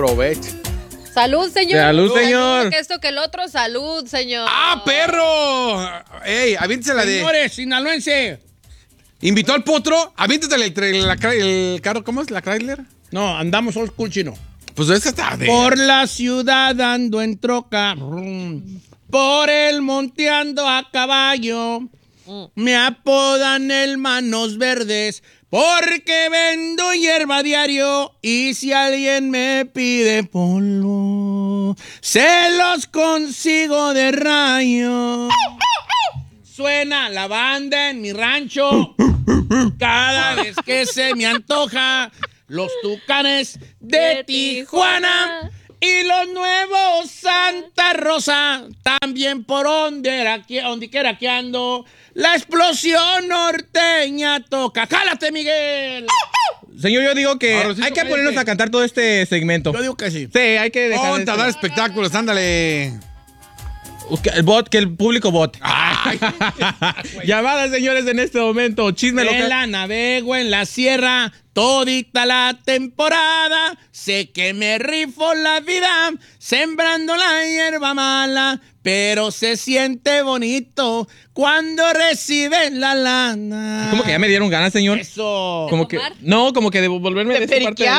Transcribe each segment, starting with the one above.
Aproveche. Salud, señor. Salud, señor. Que esto que el otro, salud, señor. ¡Ah, perro! ¡Ey, aviéntese la de... Señores, sinaloense. ¿Invitó al potro? Aviéntate el carro, ¿cómo es? ¿La Chrysler? No, andamos old school, chino. Pues esa tarde. Por la ciudad ando en troca, por el monteando a caballo. Me apodan el Manos Verdes porque vendo hierba diario y si alguien me pide polvo, se los consigo de rayo. Suena la banda en mi rancho cada vez que se me antoja. Los Tucanes de Tijuana y los nuevos Santa Rosa, también por donde quiera que ando, la explosión norteña toca. ¡Jálate, Miguel! Señor, yo digo que Ahora sí, hay que ponernos a cantar todo este segmento. Yo digo que sí. Sí, hay que dejar Ponte a dar espectáculos, ándale. que el público vote. Llamadas, señores, en este momento. Chisme En local. la navego en la sierra, todita la temporada. Sé que me rifo la vida, sembrando la hierba mala. Pero se siente bonito cuando reciben la lana. ¿Cómo que ya me dieron ganas, señor? Eso. Como que, no, como que de volverme de esta parte.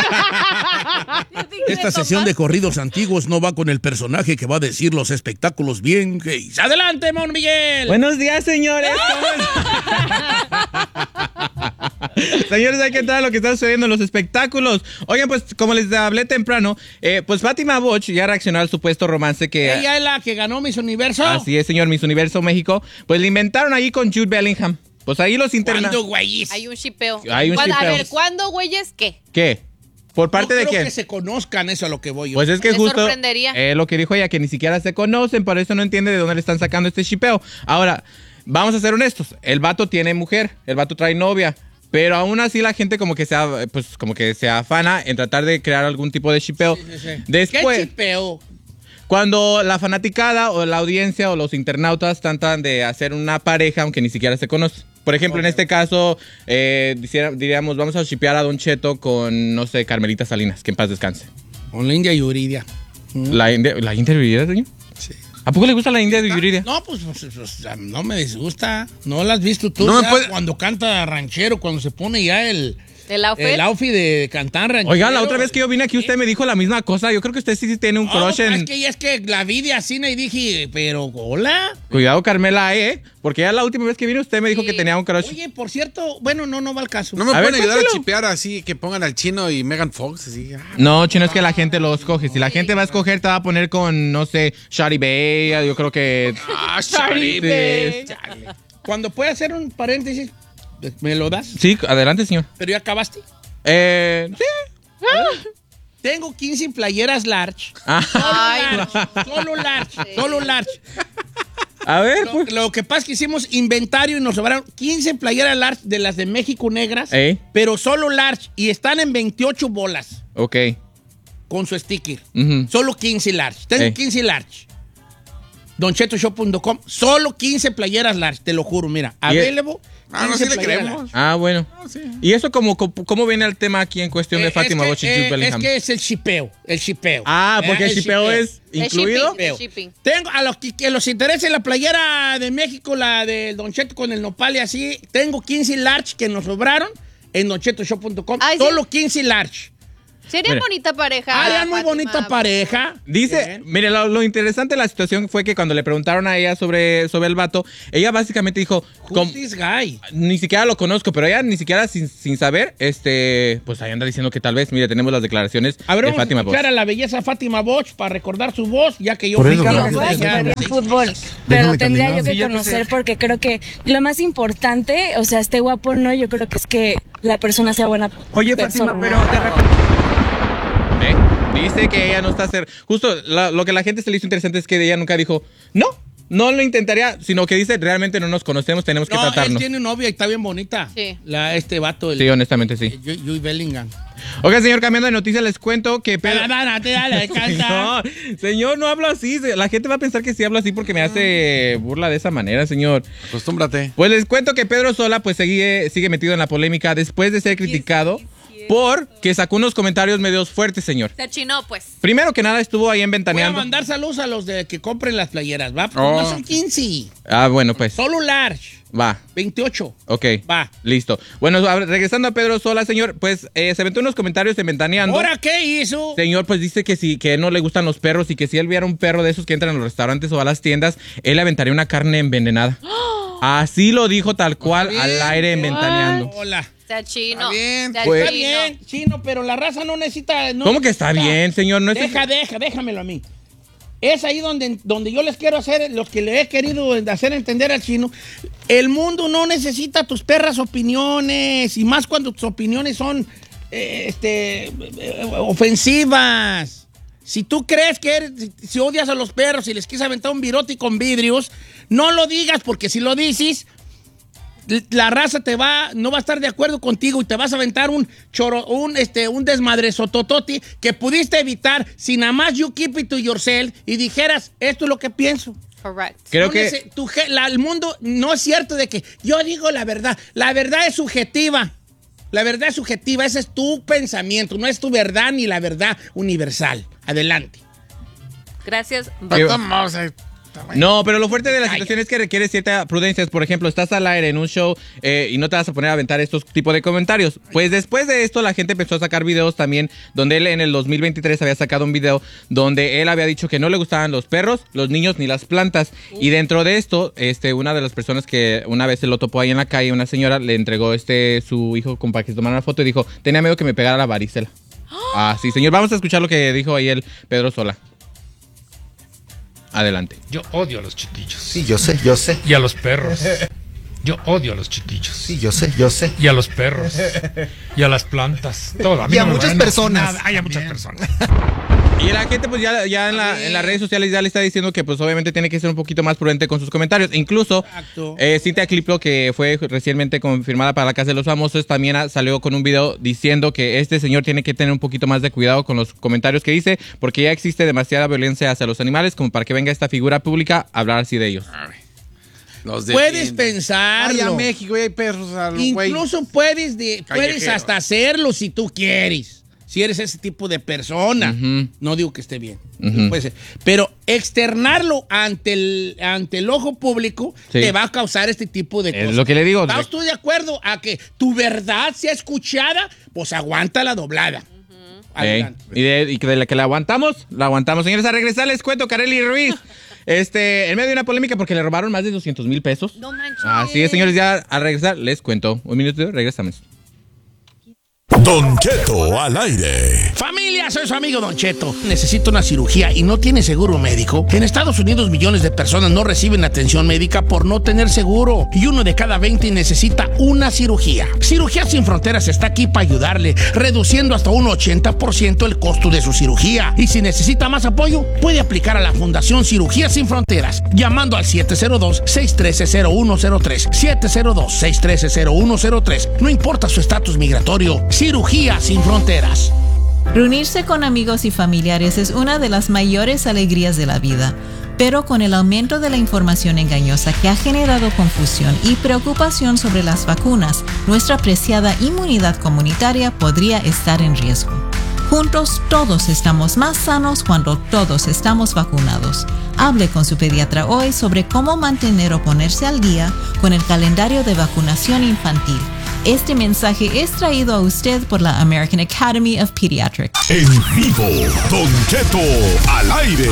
Esta sesión de corridos antiguos no va con el personaje que va a decir los espectáculos bien gays. ¡Adelante, Mon Miguel! Buenos días, señores. Señores, hay que entrar a lo que está sucediendo en los espectáculos. Oigan, pues, como les hablé temprano, pues Fátima Boch ya reaccionó al supuesto romance que... Ella es la que ganó Miss Universo. Así es, señor, Miss Universo México. Pues le inventaron ahí con Jude Bellingham. Pues ahí los interna... ¿Cuándo, güeyes? Hay un shipeo. Hay un A shipeo. ver, ¿cuándo, güeyes, qué? ¿Qué? ¿Por parte no de creo quién? que se conozcan, eso a lo que voy yo. Pues es que Me justo sorprendería. lo que dijo ella, que ni siquiera se conocen, por eso no entiende de dónde le están sacando este shipeo. Ahora, vamos a ser honestos, el vato tiene mujer, el vato trae novia, pero aún así la gente como que se afana en tratar de crear algún tipo de shipeo. Sí. Después, ¿Qué chipeo? cuando la fanaticada o la audiencia o los internautas tratan de hacer una pareja aunque ni siquiera se conocen. Por ejemplo, en este caso, diríamos, vamos a shipear a Don Cheto con, no sé, Carmelita Salinas, que en paz descanse. Con la India Yuridia. ¿La India de Yuridia, señor? Sí. ¿A poco le gusta la India de Yuridia? No, pues no me disgusta. ¿No la has visto tú? No me ya puede- Cuando canta ranchero, cuando se pone ya el outfit? outfit de cantar ranchero. Oiga, la otra vez que yo vine aquí usted me dijo la misma cosa. Yo creo que usted sí tiene un crush en... Es que la vi de así y dije, pero hola. Cuidado, Carmela, porque ya la última vez que vine usted me dijo Sí. que tenía un crush. Oye, por cierto, bueno, no va al caso. ¿No me A ver, pueden ayudar a cuéntalo. chipear así, que pongan al Chino y Megan Fox? Así. No, Chino, es que la gente lo escoge. Si la gente va a escoger, te va a poner con, no sé, Shari Bay. Yo creo que... Ah, Shari Bay. Cuando puede hacer un paréntesis, ¿me lo das? Sí, adelante, señor. Pero ya acabaste. Sí. Tengo 15 playeras large. Ah. Solo large. A ver, pues. Lo que pasa es que hicimos inventario y nos sobraron 15 playeras large de las de México negras, pero solo large y están en 28 bolas Ok. con su sticker. Ujú. Solo 15 large. Tengo 15 large. DonChetoShop.com. Solo 15 playeras large, te lo juro. Mira, available. Ah, no, sí le creemos. Ah, bueno. Sí. ¿Y eso cómo viene el tema aquí en cuestión de Fátima Boch y Jude Es Bellingham? que es el shipeo. Ah, porque el shipeo es incluido. El shipping. Tengo a los que los interese la playera de México, la del Don Cheto con el nopal y así. Tengo 15 large que nos sobraron en DonChetoShop.com. Ay, sí. Solo 15 large. Sería Mira. bonita pareja. Harían muy Fátima. bonita pareja. Dice, Bien. mire, lo interesante de la situación fue que cuando le preguntaron a ella sobre el vato, ella básicamente dijo, Who's this guy? ni siquiera lo conozco, pero ella ni siquiera sin saber, pues ahí anda diciendo que tal vez, mire, tenemos las declaraciones A ver, de vamos Fátima a Boch. escuchar a la belleza Fátima Boch para recordar su voz, ya que yo Por fui eso, campeón claro. de allá. Fútbol, pero lo tendría yo que conocer porque creo que lo más importante, o sea, esté guapo no, yo creo que es que la persona sea buena. Oye, persona. Fátima, pero de repente... Dice que ella no está justo lo que a la gente se le hizo interesante es que ella nunca dijo, no lo intentaría, sino que dice, realmente no nos conocemos, tenemos que No, él tratarnos. tiene novia y está bien bonita. Sí. Este vato, Sí, honestamente sí. Jude Bellingham. Oiga, señor, cambiando de noticias, les cuento que Pedro... Dale, canta. Señor, no hablo así. La gente va a pensar que sí hablo así porque me hace burla de esa manera, señor. Acostúmbrate. Pues les cuento que Pedro Sola pues sigue metido en la polémica después de ser criticado porque sacó unos comentarios medios fuertes, señor. Se chinó, pues. Primero que nada estuvo ahí Voy a ventaneando. mandar saludos a los de que compren las playeras, ¿va? Oh. No son 15. Ah, bueno, pues. Solo large. Va. 28. Ok. Va. Listo. Bueno, regresando a Pedro Sola, señor, pues se aventó unos comentarios de ventaneando. ¿Ahora qué hizo? Señor, pues dice que sí, que no le gustan los perros y que si él viera un perro de esos que entran a los restaurantes o a las tiendas, él le aventaría una carne envenenada. Así lo dijo tal cual al aire en ventaneando. Hola. Se chino. Está bien. Se Pues- Está chino. bien, chino, pero la raza no necesita... no ¿Cómo que está necesita- bien, señor? No es Déjamelo a mí. Es ahí donde yo les quiero hacer, los que le he querido hacer entender al chino, el mundo no necesita tus perras opiniones, y más cuando tus opiniones son ofensivas. Si tú crees que si odias a los perros y les quieres aventar un virote con vidrios, no lo digas, porque si lo dices, la raza no va a estar de acuerdo contigo y te vas a aventar un desmadrezotototi que pudiste evitar si nada más you keep it to yourself y dijeras, esto es lo que pienso. Correct. Creo No que el mundo no es cierto de que yo digo la verdad. La verdad es subjetiva. La verdad es subjetiva. Ese es tu pensamiento. No es tu verdad ni la verdad universal. Adelante. Gracias. no, pero lo fuerte de la situación es que requiere cierta prudencia. Por ejemplo, estás al aire en un show y no te vas a poner a aventar estos tipos de comentarios. Pues después de esto, la gente empezó a sacar videos también, donde él en el 2023 había sacado un video donde él había dicho que no le gustaban los perros, los niños ni las plantas. Y dentro de esto, una de las personas que una vez se lo topó ahí en la calle, una señora, le entregó su hijo para que se tomara una foto y dijo, tenía miedo que me pegara la varicela. Ah, sí, señor. Vamos a escuchar lo que dijo ahí el Pedro Sola. Adelante. Yo odio a los chiquillos. Sí, yo sé. Y a los perros. Yo odio a los chiquillos. Sí, yo sé. Y a los perros. Y a las plantas. Todo. Y a no me muchas van personas. nada. Hay a muchas personas. Y la gente pues ya en las redes sociales ya le está diciendo que pues obviamente tiene que ser un poquito más prudente con sus comentarios. Incluso Cintia Cliplo, que fue recientemente confirmada para la Casa de los Famosos, también salió con un video diciendo que este señor tiene que tener un poquito más de cuidado con los comentarios que dice, porque ya existe demasiada violencia hacia los animales como para que venga esta figura pública a hablar así de ellos. Puedes pensarlo. Ay, a México y hay perros. Incluso puedes Callejero. hasta hacerlo si tú quieres. Si eres ese tipo de persona. No digo que esté bien. Puede ser. Pero externarlo ante el ojo público te va a causar este tipo de cosas. Es lo que le digo. ¿Estás tú de acuerdo a que tu verdad sea escuchada? Pues aguanta la doblada. Adelante. Y que de la que la aguantamos. Señores, a regresar les cuento, Kareli Ruiz. En medio de una polémica porque le robaron más de 200,000 pesos. No manches. Así es, señores, ya al regresar les cuento. Un minuto, regresamos. Don Cheto al aire. Familia, soy su amigo Don Cheto. Necesito una cirugía y no tiene seguro médico. En Estados Unidos millones de personas no reciben atención médica por no tener seguro. Y 1 de cada 20 necesita una cirugía. Cirugías Sin Fronteras está aquí para ayudarle, reduciendo hasta un 80% el costo de su cirugía. Y si necesita más apoyo, puede aplicar a la Fundación Cirugías Sin Fronteras, llamando al 702-613-0103. 702-613-0103. No importa su estatus migratorio. Cirugía Sin Fronteras. Reunirse con amigos y familiares es una de las mayores alegrías de la vida, pero con el aumento de la información engañosa que ha generado confusión y preocupación sobre las vacunas, nuestra preciada inmunidad comunitaria podría estar en riesgo. Juntos todos estamos más sanos cuando todos estamos vacunados. Hable con su pediatra hoy sobre cómo mantener o ponerse al día con el calendario de vacunación infantil. Este mensaje es traído a usted por la American Academy of Pediatrics. En vivo, Don Cheto al aire.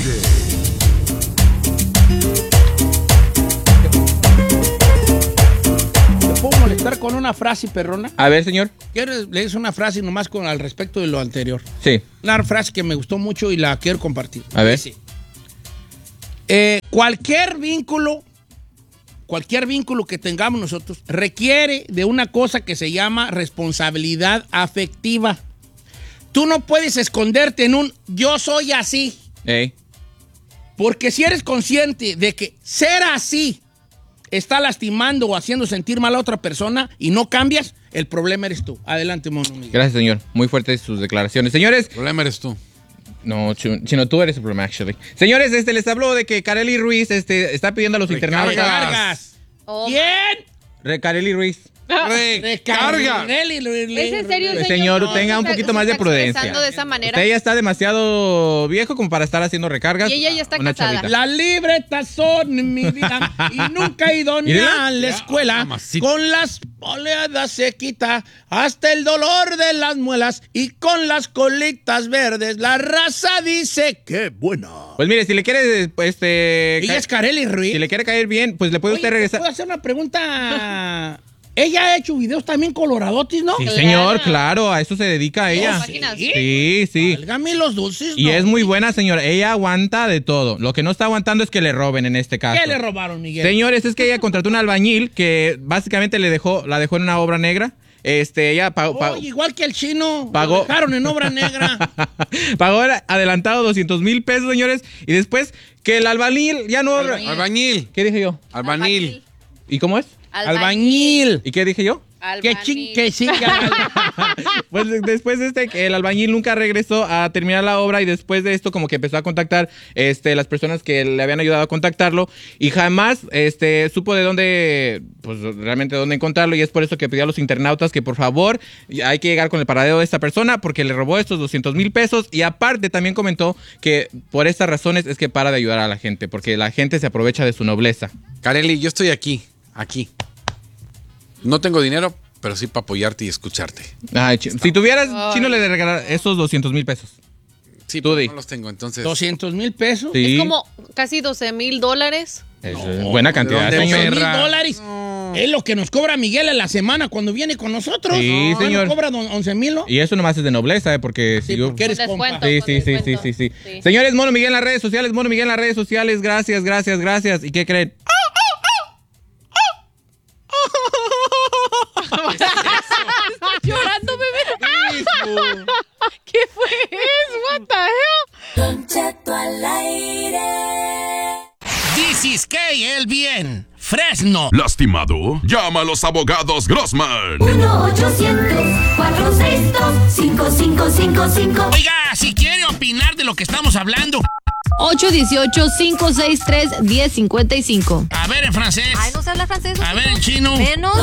¿Te puedo molestar con una frase perrona? A ver, señor. Quiero leer una frase nomás al respecto de lo anterior. Sí. Una frase que me gustó mucho y la quiero compartir. A ver. Dice, cualquier vínculo que tengamos nosotros requiere de una cosa que se llama responsabilidad afectiva. Tú no puedes esconderte en un yo soy así. Porque si eres consciente de que ser así está lastimando o haciendo sentir mal a otra persona y no cambias, el problema eres tú. Adelante, mono. Gracias, señor. Muy fuertes sus declaraciones. Señores. El problema eres tú. No, Chino, tú eres el problema, actually. Señores, les habló de que Kareli Ruiz está pidiendo a los internados. Recargas. Oh, ¿Quién? Kareli Ruiz. Recarga. ¿Es en serio, Señor, No, tenga un está- poquito se más de está prudencia. expresando de esa manera. Usted ya está demasiado viejo como para estar haciendo recargas. Y ella ya está Una casada. chavita. Las libretas son mi vida y nunca he ido ni Mírela. a la escuela. Mamacita. Con las oleadas se quita hasta el dolor de las muelas y con las colitas verdes la raza dice que buena. Pues mire, si le quiere, Ella es Kareli Ruiz. si le quiere caer bien, pues le puede Oye, usted regresar. ¿puedo hacer una pregunta? Ella ha hecho videos también coloradotis, ¿no? Sí, Claro. señor, claro, a eso se dedica ella. páginas. Sí. Válgame los dulces, Y ¿no? es muy buena, señora. Ella aguanta de todo. Lo que no está aguantando es que le roben en este caso. ¿Qué le robaron, Miguel? Señores, es que ella contrató un albañil que básicamente la dejó en una obra negra. Ella pagó. Oye, igual que el chino. Pagó. Lo dejaron en obra negra. Pagó adelantado 200,000 pesos, señores. Y después que el albañil ya no. Albañil. ¿Qué dije yo? Albañil. ¿Y cómo es? Albañil. ¿Y qué dije yo? Que Pues después que el albañil nunca regresó a terminar la obra y después de esto como que empezó a contactar las personas que le habían ayudado a contactarlo y jamás supo de dónde, pues realmente dónde encontrarlo y es por eso que pidió a los internautas que por favor hay que llegar con el paradero de esta persona porque le robó estos 200,000 pesos y aparte también comentó que por estas razones es que para de ayudar a la gente porque la gente se aprovecha de su nobleza. Kareli, yo estoy aquí. No tengo dinero, pero sí para apoyarte y escucharte. Ay, si tuvieras, Chino le de regalar esos 200,000 pesos. Sí, Tú pero di. no los tengo, entonces. 200,000 pesos. Sí. Es como casi $12,000. Es buena cantidad, ¿de dónde señor. perra? $11,000. Es lo que nos cobra Miguel a la semana cuando viene con nosotros. Sí, señor. Nos cobra 11,000, ¿no? Y eso nomás es de nobleza, porque Sí, si yo... porque eres Con compa. descuento. Sí. Sí. Señores, Mono Miguel en las redes sociales, Mono Miguel en las redes sociales, gracias. ¿Y qué creen? ¿Estás llorando, bebé? ¿Qué fue eso? What the hell? Don Cheto al aire. This is Kay, el bien. Fresno. ¿Lastimado? Llama a los abogados Grossman. 1-800-462-5555. Oiga, si quiere opinar de lo que estamos hablando. 818-563-1055. A ver en francés. Ay, no se habla francés. A ver en chino. Menos.